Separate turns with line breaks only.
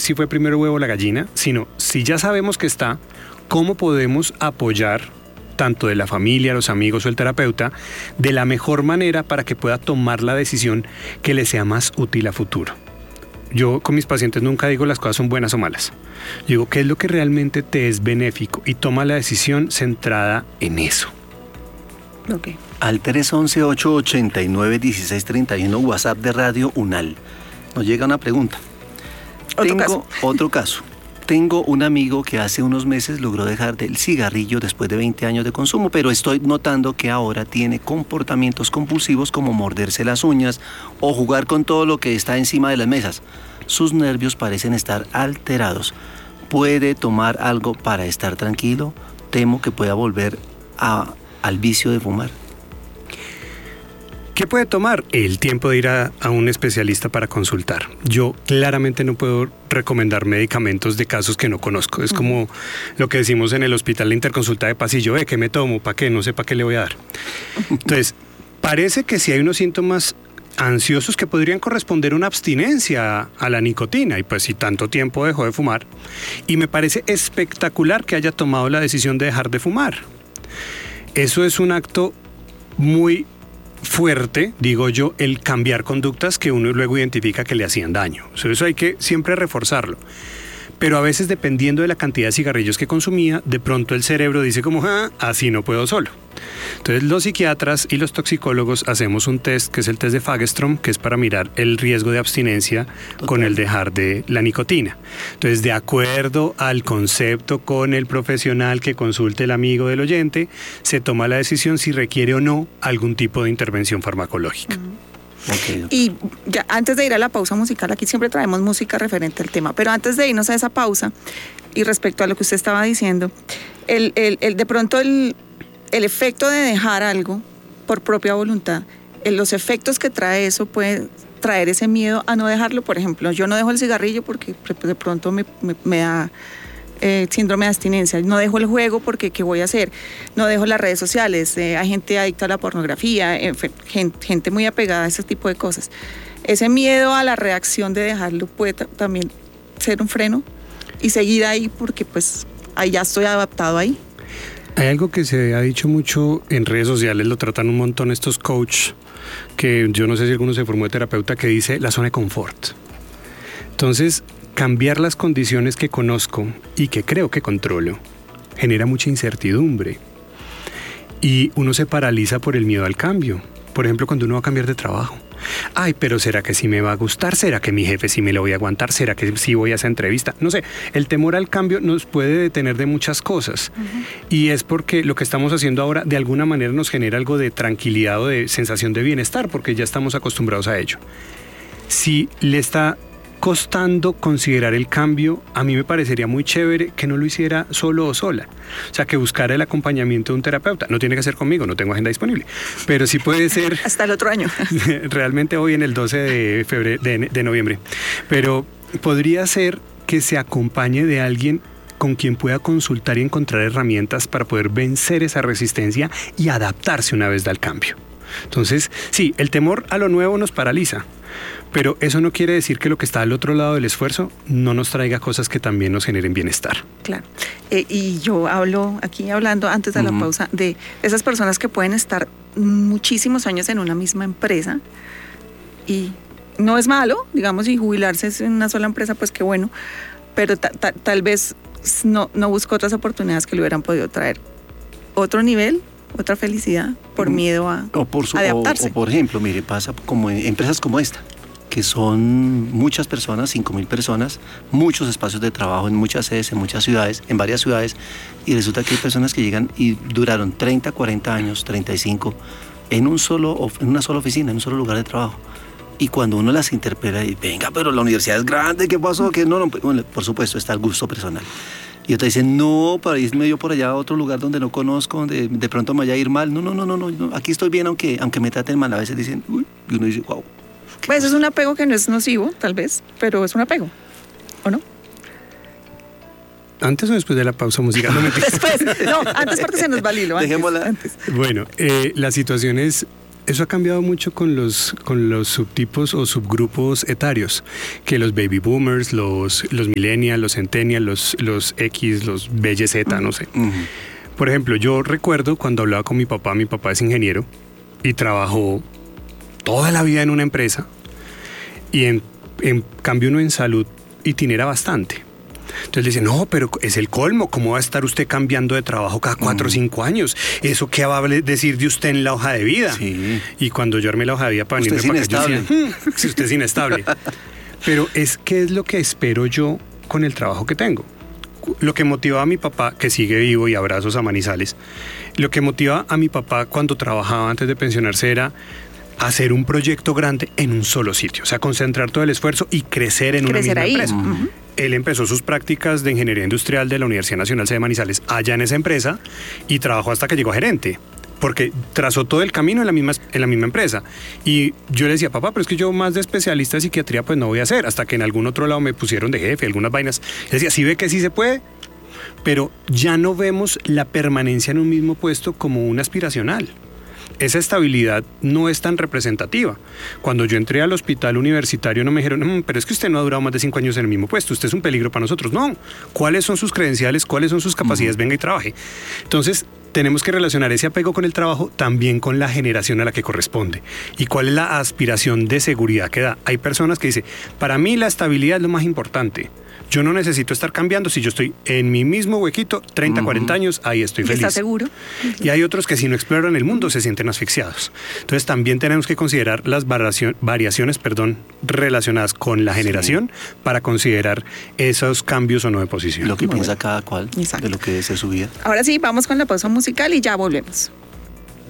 si fue primero huevo o la gallina, sino si ya sabemos que está, cómo podemos apoyar tanto de la familia, los amigos o el terapeuta, de la mejor manera para que pueda tomar la decisión que le sea más útil a futuro. Yo con mis pacientes nunca digo las cosas son buenas o malas. Yo digo qué es lo que realmente te es benéfico y toma la decisión centrada en eso.
Okay.
Al 311-889-1631, WhatsApp de Radio UNAL. Nos llega una pregunta. Otro caso. Tengo un amigo que hace unos meses logró dejar del cigarrillo después de 20 años de consumo, pero estoy notando que ahora tiene comportamientos compulsivos como morderse las uñas o jugar con todo lo que está encima de las mesas. Sus nervios parecen estar alterados. ¿Puede tomar algo para estar tranquilo? Temo que pueda volver al vicio de fumar.
¿Qué puede tomar? El tiempo de ir a un especialista para consultar. Yo claramente no puedo recomendar medicamentos de casos que no conozco. Es como lo que decimos en el hospital de interconsulta de pasillo. ¿Qué me tomo? ¿Para qué? No sé para qué le voy a dar. Entonces, parece que sí hay unos síntomas ansiosos que podrían corresponder a una abstinencia a la nicotina. Y pues si tanto tiempo dejó de fumar. Y me parece espectacular que haya tomado la decisión de dejar de fumar. Eso es un acto muy fuerte, digo yo, el cambiar conductas que uno luego identifica que le hacían daño. Eso hay que siempre reforzarlo. Pero a veces, dependiendo de la cantidad de cigarrillos que consumía, de pronto el cerebro dice como, así no puedo solo. Entonces los psiquiatras y los toxicólogos hacemos un test que es el test de Fagerström, que es para mirar el riesgo de abstinencia con el dejar de la nicotina. Entonces, de acuerdo al concepto con el profesional que consulte el amigo del oyente, se toma la decisión si requiere o no algún tipo de intervención farmacológica.
Okay. Y ya antes de ir a la pausa musical, aquí siempre traemos música referente al tema, pero antes de irnos a esa pausa, y respecto a lo que usted estaba diciendo, de pronto el efecto de dejar algo por propia voluntad, los efectos que trae eso puede traer ese miedo a no dejarlo. Por ejemplo, yo no dejo el cigarrillo porque de pronto me da síndrome de abstinencia. No dejo el juego porque ¿qué voy a hacer? No dejo las redes sociales. Hay gente adicta a la pornografía, gente muy apegada a ese tipo de cosas. Ese miedo a la reacción de dejarlo puede también ser un freno y seguir ahí porque pues ahí ya estoy adaptado ahí.
Hay algo que se ha dicho mucho en redes sociales, lo tratan un montón estos coach, que yo no sé si alguno se formó de terapeuta, que dice la zona de confort. Entonces, cambiar las condiciones que conozco y que creo que controlo genera mucha incertidumbre y uno se paraliza por el miedo al cambio. Por ejemplo, cuando uno va a cambiar de trabajo. Ay, pero ¿será que sí me va a gustar? ¿Será que mi jefe sí me lo voy a aguantar? ¿Será que sí voy a esa entrevista? No sé, el temor al cambio nos puede detener de muchas cosas. Y es porque lo que estamos haciendo ahora de alguna manera nos genera algo de tranquilidad o de sensación de bienestar, porque ya estamos acostumbrados a ello. Si le está costando considerar el cambio, a mí me parecería muy chévere que no lo hiciera solo o sola. O sea, que buscara el acompañamiento de un terapeuta. No tiene que ser conmigo, no tengo agenda disponible. Pero sí puede ser...
Hasta el otro año.
Realmente hoy en el 12 de noviembre. Pero podría ser que se acompañe de alguien con quien pueda consultar y encontrar herramientas para poder vencer esa resistencia y adaptarse una vez da el cambio. Entonces, sí, el temor a lo nuevo nos paraliza, pero eso no quiere decir que lo que está al otro lado del esfuerzo no nos traiga cosas que también nos generen bienestar.
Claro. Y yo hablando antes de la pausa, de esas personas que pueden estar muchísimos años en una misma empresa y no es malo, digamos, y jubilarse en una sola empresa, pues qué bueno, pero tal vez no buscó otras oportunidades que le hubieran podido traer otro nivel, otra felicidad, por miedo a adaptarse.
O por ejemplo, mire, pasa como en empresas como esta, que son muchas personas, 5,000 personas, muchos espacios de trabajo en muchas sedes, en muchas ciudades, en varias ciudades, y resulta que hay personas que llegan y duraron 30, 40 años, 35, en una sola oficina, en un solo lugar de trabajo. Y cuando uno las interpela y venga, pero la universidad es grande, ¿qué pasó? Que no, bueno, por supuesto está el gusto personal. Y otros dicen, no, para irme yo por allá a otro lugar donde no conozco, donde de pronto me vaya a ir mal. No, aquí estoy bien, aunque me traten mal. A veces dicen, uy, y uno dice, wow.
Pues es un apego que no es nocivo, tal vez, pero es un apego, ¿o no?
¿Antes o después de la pausa musical?
Después, no, antes porque se nos va el hilo.
Dejémosla.
Antes.
Bueno, la situación es Eso ha cambiado mucho con los subtipos o subgrupos etarios, que los baby boomers, los millennials, los centennials, los X, los BYZ, no sé. Por ejemplo, yo recuerdo cuando hablaba con mi papá es ingeniero y trabajó toda la vida en una empresa y en cambio uno en salud itinera bastante. Entonces le dice, no, pero es el colmo, ¿cómo va a estar usted cambiando de trabajo cada 4 o 5 años? ¿Eso qué va a decir de usted en la hoja de vida?
Sí.
Y cuando yo armé la hoja de vida para venirme para acá, yo decía, si usted es inestable. Pero ¿qué es lo que espero yo con el trabajo que tengo? Lo que motivaba a mi papá, que sigue vivo y abrazos a Manizales, lo que motivaba a mi papá cuando trabajaba antes de pensionarse era hacer un proyecto grande en un solo sitio, o sea, concentrar todo el esfuerzo y crecer en una misma empresa. Él empezó sus prácticas de ingeniería industrial de la Universidad Nacional de Manizales allá en esa empresa y trabajó hasta que llegó a gerente, porque trazó todo el camino en la misma empresa. Y yo le decía, papá, pero es que yo más de especialista de psiquiatría pues no voy a hacer, hasta que en algún otro lado me pusieron de jefe, algunas vainas. Le decía, sí ve que sí se puede, pero ya no vemos la permanencia en un mismo puesto como un aspiracional. Esa estabilidad no es tan representativa. Cuando yo entré al hospital universitario no me dijeron, pero es que usted no ha durado más de 5 años en el mismo puesto, usted es un peligro para nosotros. No, ¿cuáles son sus credenciales? ¿Cuáles son sus capacidades? Venga y trabaje. Entonces, tenemos que relacionar ese apego con el trabajo también con la generación a la que corresponde. ¿Y cuál es la aspiración de seguridad que da? Hay personas que dicen, para mí la estabilidad es lo más importante. Yo no necesito estar cambiando si yo estoy en mi mismo huequito, 30, 40 años, ahí estoy feliz.
¿Está seguro?
Y hay otros que si no exploran el mundo se sienten asfixiados. Entonces también tenemos que considerar las variaciones relacionadas con la generación para considerar esos cambios o no de posición.
Lo que piensa cada cual de lo que es su vida.
Ahora sí, vamos con la pausa musical y ya volvemos.